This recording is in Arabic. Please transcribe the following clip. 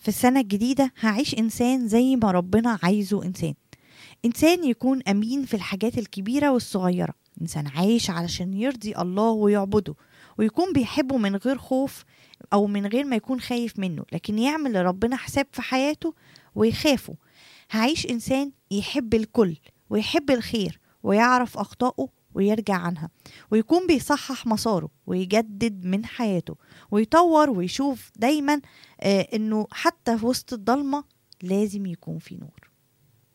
في السنة الجديدة هعيش إنسان زي ما ربنا عايزه إنسان يكون أمين في الحاجات الكبيرة والصغيرة، إنسان عايش علشان يرضي الله ويعبده، ويكون بيحبه من غير خوف أو من غير ما يكون خايف منه، لكن يعمل لربنا حساب في حياته ويخافه. هعيش إنسان يحب الكل ويحب الخير ويعرف أخطائه ويرجع عنها، ويكون بيصحح مساره ويجدد من حياته ويطور ويشوف دايما إنه حتى في وسط الضلمة لازم يكون في نور.